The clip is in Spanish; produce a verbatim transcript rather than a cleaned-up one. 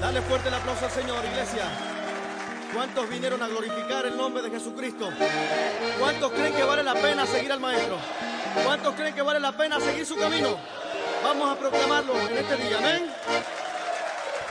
Dale fuerte el aplauso al Señor, iglesia. ¿Cuántos vinieron a glorificar el nombre de Jesucristo? ¿Cuántos creen que vale la pena seguir al Maestro? ¿Cuántos creen que vale la pena seguir su camino? Vamos a proclamarlo en este día, amén.